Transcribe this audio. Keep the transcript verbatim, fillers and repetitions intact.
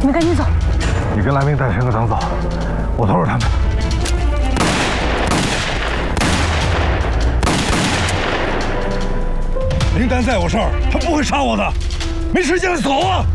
你们赶紧走。 你跟蓝明带田和党走，我拖着他们。林丹在我这儿，他不会杀我的。没时间了，走啊！